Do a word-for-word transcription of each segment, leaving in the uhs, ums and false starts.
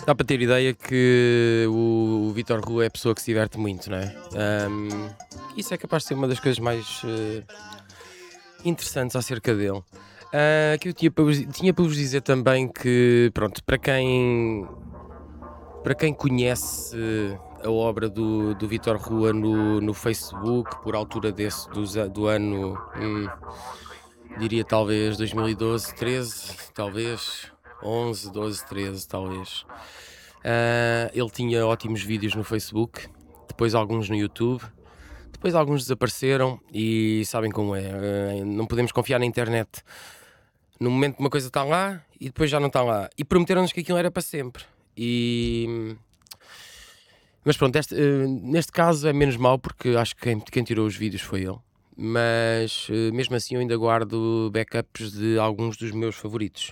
Dá para ter ideia que o Vítor Rua é a pessoa que se diverte muito, não é? Um, isso é capaz de ser uma das coisas mais uh, interessantes acerca dele. Uh, que eu tinha para, vos, tinha para vos dizer também que, pronto, para quem, para quem conhece a obra do, do Vítor Rua no, no Facebook, por altura desse, do, do ano, hum, diria talvez dois mil e doze, treze, talvez, onze, doze, treze, talvez. Uh, ele tinha ótimos vídeos no Facebook, depois alguns no YouTube, depois alguns desapareceram e sabem como é, uh, não podemos confiar na internet. No momento uma coisa está lá e depois já não está lá. E prometeram-nos que aquilo era para sempre. E... Mas pronto, este, uh, neste caso é menos mau porque acho que quem, quem tirou os vídeos foi ele. Mas uh, mesmo assim eu ainda guardo backups de alguns dos meus favoritos.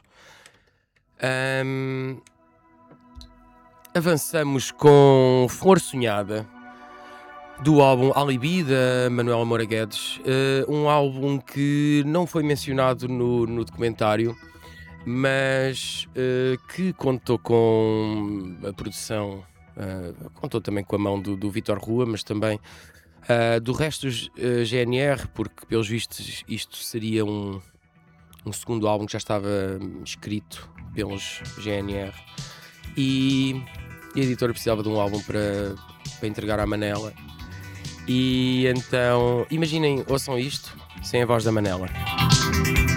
Um... Avançamos com Flor Sonhada, do álbum Alibi, da Manuela Moura Guedes. Uh, um álbum que não foi mencionado no, no documentário, mas uh, que contou com a produção, uh, contou também com a mão do, do Vítor Rua, mas também uh, do resto dos uh, G N R, porque pelos vistos isto seria um, um segundo álbum que já estava escrito pelos G N R. E... E a editora precisava de um álbum para, para entregar à Manela. E então, imaginem, ouçam isto sem a voz da Manela.